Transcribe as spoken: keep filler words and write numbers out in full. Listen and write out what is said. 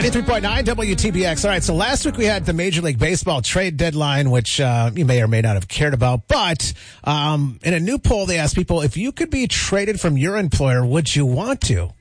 ninety-three point nine W T B X. All right, so last week we had the Major League Baseball trade deadline, which uh, you may or may not have cared about. But um, in a new poll, they asked people, if you could be traded from your employer, would you want to?